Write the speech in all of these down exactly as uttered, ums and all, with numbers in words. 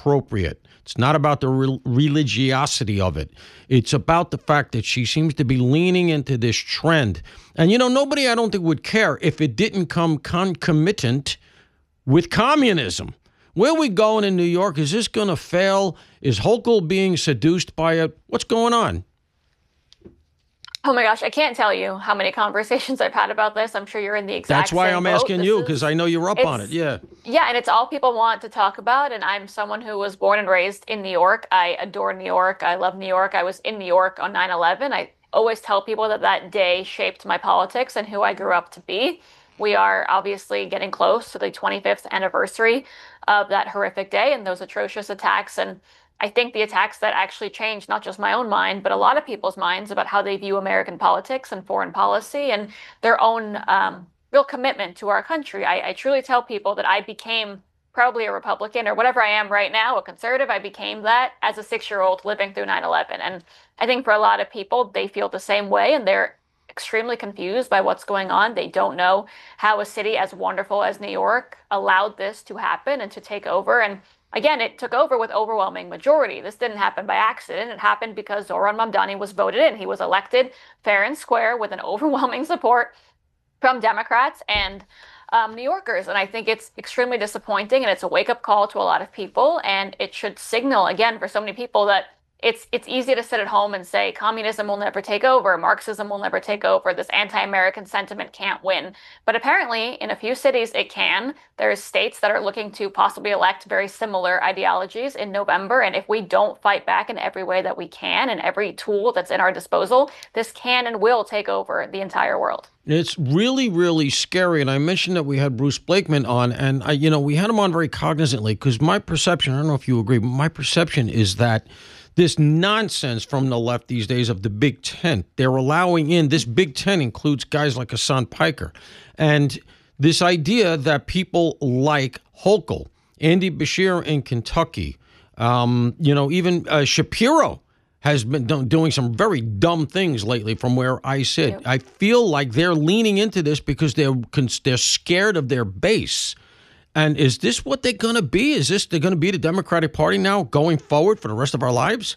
appropriate. It's not about the re- religiosity of it. It's about the fact that she seems to be leaning into this trend. And, you know, nobody, I don't think, would care if it didn't come concomitant with communism. Where are we going in New York? Is this going to fail? Is Hochul being seduced by it? What's going on? Oh my gosh, I can't tell you how many conversations I've had about this. I'm sure you're in the exact That's why same I'm boat. asking This you, is- because I know you're up on it. it's- Yeah. Yeah, and it's all people want to talk about. And I'm someone who was born and raised in New York. I adore New York. I love New York. I was in New York on nine eleven. I always tell people that that day shaped my politics and who I grew up to be. We are obviously getting close to the twenty-fifth anniversary of that horrific day and those atrocious attacks. And I think the attacks that actually changed not just my own mind, but a lot of people's minds about how they view American politics and foreign policy and their own um, real commitment to our country. I, I truly tell people that I became probably a Republican or whatever I am right now, a conservative. I became that as a six-year-old living through nine eleven. And I think for a lot of people, they feel the same way and they're extremely confused by what's going on. They don't know how a city as wonderful as New York allowed this to happen and to take over. And again, it took over with overwhelming majority. This didn't happen by accident. It happened because Zohran Mamdani was voted in. He was elected fair and square with an overwhelming support from Democrats and um, New Yorkers. And I think it's extremely disappointing and it's a wake-up call to a lot of people. And it should signal, again, for so many people that It's it's easy to sit at home and say communism will never take over, Marxism will never take over, this anti-American sentiment can't win. But apparently, in a few cities, it can. There's states that are looking to possibly elect very similar ideologies in November. And if we don't fight back in every way that we can and every tool that's in our disposal, this can and will take over the entire world. It's really, really scary. And I mentioned that we had Bruce Blakeman on, and, I, you know, we had him on very cognizantly because my perception, I don't know if you agree, but my perception is that this nonsense from the left these days of the Big Tent, they're allowing in, this Big Tent includes guys like Hassan Piker. And this idea that people like Hochul, Andy Beshear in Kentucky, um, you know, even uh, Shapiro has been do- doing some very dumb things lately from where I sit. Yep. I feel like they're leaning into this because they're they're scared of their base. And is this what they're going to be? Is this they're going to be the Democratic Party now going forward for the rest of our lives?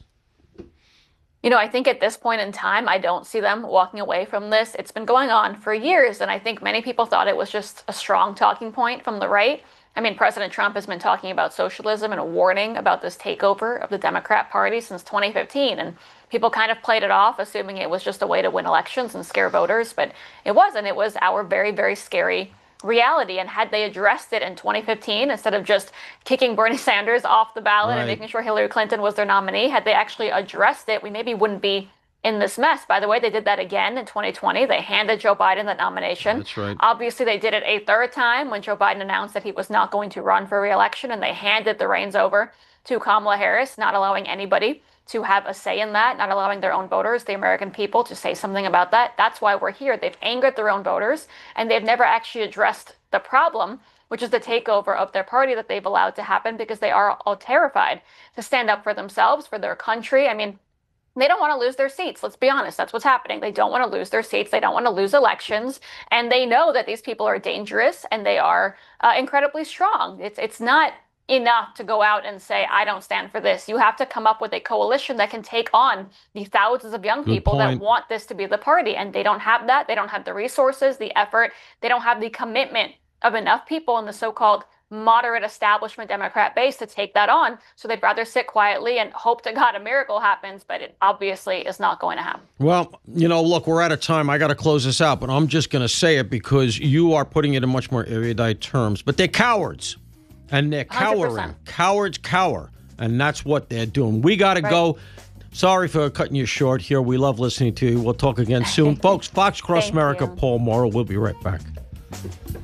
You know, I think at this point in time, I don't see them walking away from this. It's been going on for years, and I think many people thought it was just a strong talking point from the right. I mean, President Trump has been talking about socialism and a warning about this takeover of the Democrat Party since twenty fifteen, and people kind of played it off, assuming it was just a way to win elections and scare voters, but it wasn't. It was our very, very scary reality. And had they addressed it in twenty fifteen, instead of just kicking Bernie Sanders off the ballot Right. and making sure Hillary Clinton was their nominee, had they actually addressed it, we maybe wouldn't be in this mess. By the way, they did that again in twenty twenty. They handed Joe Biden that nomination. That's right. Obviously, they did it a third time when Joe Biden announced that he was not going to run for re-election, and they handed the reins over to Kamala Harris, not allowing anybody to have a say in that, not allowing their own voters, the American people, to say something about that. That's why we're here. They've angered their own voters, and they've never actually addressed the problem, which is the takeover of their party that they've allowed to happen because they are all terrified to stand up for themselves, for their country. I mean, they don't want to lose their seats. Let's be honest. That's what's happening. They don't want to lose their seats. They don't want to lose elections. And they know that these people are dangerous and they are uh, incredibly strong. It's it's not enough to go out and say, I don't stand for this. You have to come up with a coalition that can take on the thousands of young Good people point. that want this to be the party. And they don't have that. They don't have the resources, the effort. They don't have the commitment of enough people in the so-called moderate establishment Democrat base to take that on. So they'd rather sit quietly and hope to God a miracle happens, but it obviously is not going to happen. Well, you know, look, we're out of time. I got to close this out, but I'm just going to say it because you are putting it in much more erudite terms. But they're cowards, and they're cowering. one hundred percent. Cowards cower, and that's what they're doing. We got to Right. go. Sorry for cutting you short here. We love listening to you. We'll talk again soon. Folks, Fox Cross Thank America, you. Paul Morrow. We'll be right back.